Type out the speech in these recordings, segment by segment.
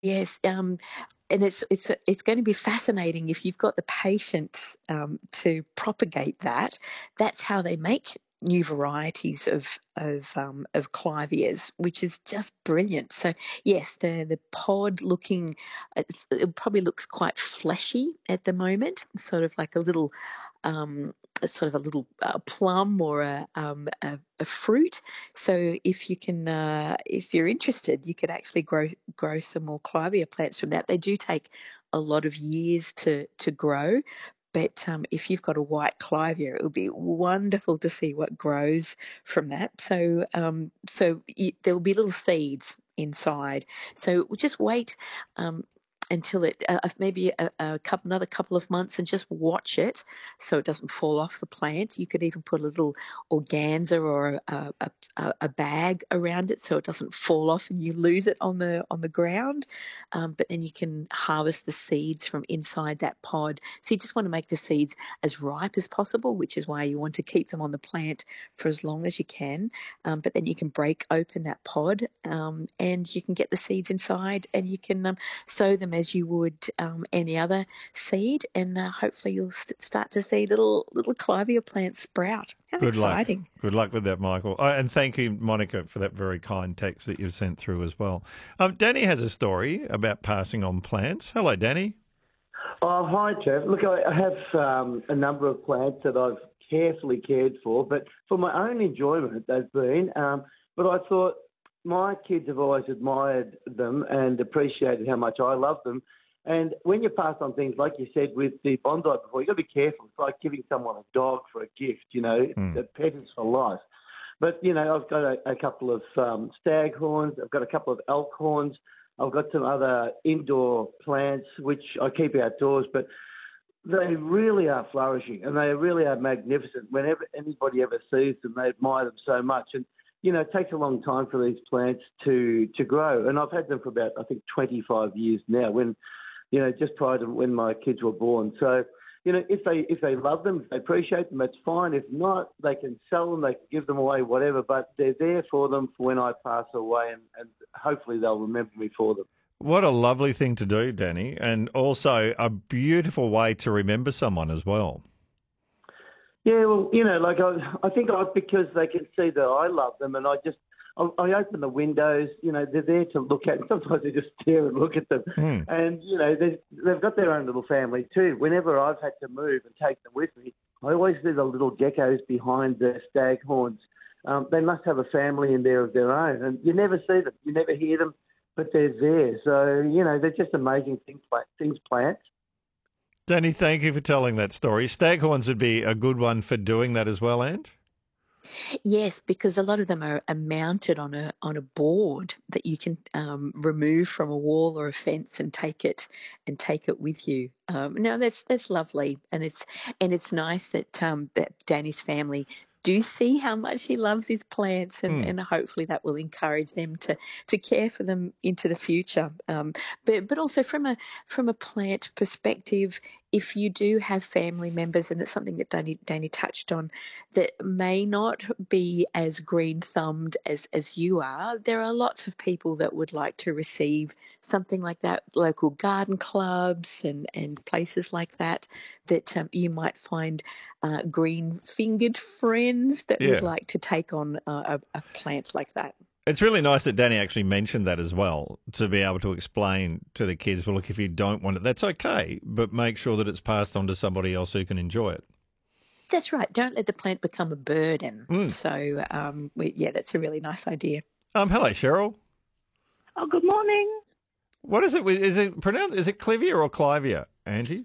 Yes, and it's going to be fascinating if you've got the patience to propagate that. That's how they make new varieties of clivias, which is just brilliant. So yes, the pod looking, it probably looks quite fleshy at the moment, sort of like a little. Sort of a little plum or a fruit. So if you're interested, you could actually grow some more clivia plants from that. They do take a lot of years to grow, but if you've got a white clivia, it would be wonderful to see what grows from that. There will be little seeds inside. So we'll just wait until it maybe another couple of months and just watch it so it doesn't fall off the plant. You could even put a little organza or a bag around it so it doesn't fall off and you lose it on the ground. But then you can harvest the seeds from inside that pod. So you just want to make the seeds as ripe as possible, which is why you want to keep them on the plant for as long as you can. But then you can break open that pod and you can get the seeds inside and you can sow them as you would any other seed, and hopefully you'll start to see little clivia plants sprout. How Good luck. exciting. Good luck with that, Michael. Oh, and thank you, Monica, for that very kind text that you've sent through as well. Danny has a story about passing on plants. Hello, Danny. Oh, hi, Jeff. Look, I have a number of plants that I've carefully cared for, but for my own enjoyment, they've been. But I thought my kids have always admired them and appreciated how much I love them. And when you pass on things, like you said with the bonsai before, you've got to be careful. It's like giving someone a dog for a gift, The pet is for life. But, I've got a couple of staghorns. I've got a couple of elk horns. I've got some other indoor plants, which I keep outdoors, but they really are flourishing and they really are magnificent. Whenever anybody ever sees them, they admire them so much. And, it takes a long time for these plants to grow. And I've had them for about, I think, 25 years now, when, just prior to when my kids were born. So, if they love them, if they appreciate them, that's fine. If not, they can sell them, they can give them away, whatever. But they're there for them for when I pass away, and hopefully they'll remember me for them. What a lovely thing to do, Danny, and also a beautiful way to remember someone as well. Yeah, well, I think because they can see that I love them, and I open the windows, they're there to look at, and sometimes they just stare and look at them. And, they've got their own little family too. Whenever I've had to move and take them with me, I always see the little geckos behind the staghorns. They must have a family in there of their own, and you never see them, you never hear them, but they're there. So, they're just amazing things plants. Danny, thank you for telling that story. Staghorns would be a good one for doing that as well, Ange? Yes, because a lot of them are mounted on a board that you can remove from a wall or a fence and take it with you. No, that's lovely, and it's nice that that Danny's family do see how much he loves his plants, and hopefully that will encourage them to care for them into the future. But also from a plant perspective, if you do have family members, and it's something that Danny touched on, that may not be as green-thumbed as you are, there are lots of people that would like to receive something like that, local garden clubs and places like that you might find green-fingered friends that would like to take on a plant like that. It's really nice that Danny actually mentioned that as well, to be able to explain to the kids, well, look, if you don't want it, that's okay, but make sure that it's passed on to somebody else who can enjoy it. That's right. Don't let the plant become a burden. So, that's a really nice idea. Hello, Cheryl. Oh, good morning. What is it? Is it pronounced? Is it clivia or clivia, Angie?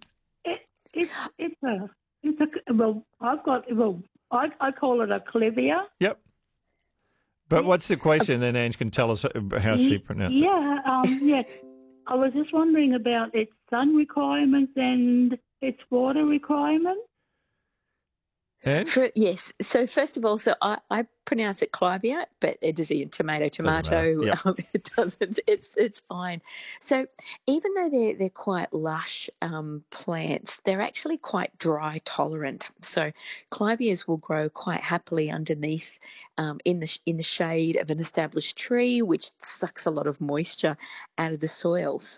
I call it a clivia. Yep. But what's the question? Then Ange can tell us how she pronounced it. Yes. I was just wondering about its sun requirements and its water requirements. And Yes. So first of all, I pronounce it clivia, but it is a tomato. Yep. It doesn't. It's fine. So even though they're quite lush plants, they're actually quite dry tolerant. So clivias will grow quite happily underneath in the shade of an established tree, which sucks a lot of moisture out of the soil.